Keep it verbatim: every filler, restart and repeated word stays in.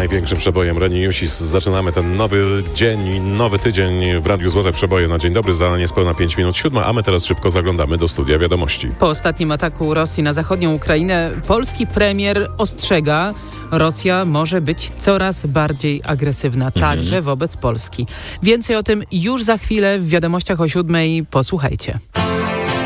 największym przebojem Reni Jusis. Zaczynamy ten nowy dzień, nowy tydzień w Radiu Złote Przeboje na dzień dobry za niespełna pięć minut siódma, a my teraz szybko zaglądamy do studia wiadomości. Po ostatnim ataku Rosji na zachodnią Ukrainę polski premier ostrzega, Rosja może być coraz bardziej agresywna, mhm. także wobec Polski. Więcej o tym już za chwilę w wiadomościach o siódmej. Posłuchajcie.